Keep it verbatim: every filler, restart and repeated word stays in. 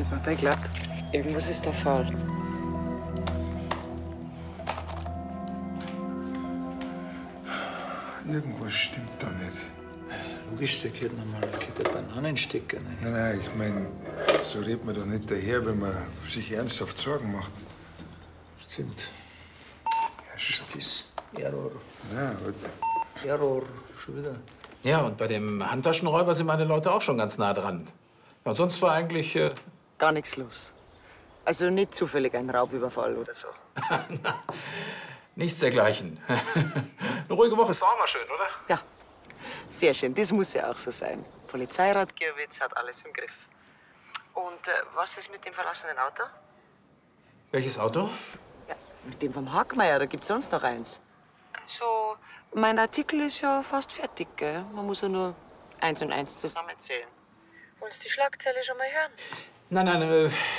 Du, Papa, ich glaub, irgendwas ist da faul. Irgendwas stimmt da nicht. Logisch, da gehört noch mal eine Kette Bananenstecker rein. Nein, nein, ich mein, so redet man doch nicht daher, wenn man sich ernsthaft Sorgen macht. Stimmt. Ja, Das ist Error. Ja, aber Error. Schon wieder. Ja, und bei dem Handtaschenräuber sind meine Leute auch schon ganz nah dran. Ja, und sonst war eigentlich... Äh Gar nichts los. Also nicht zufällig ein Raubüberfall oder so. Nichts dergleichen. Eine ruhige Woche ist doch auch mal schön, oder? Ja, sehr schön. Das muss ja auch so sein. Polizeirat Gierwitz hat alles im Griff. Und äh, was ist mit dem verlassenen Auto? Welches Auto? Ja, mit dem vom Hagmeier, da gibt's sonst noch eins. So, mein Artikel ist ja fast fertig, gell? Man muss ja nur eins und eins zusammenzählen. Wollen Sie die Schlagzeile schon mal hören? Nein, nein, äh,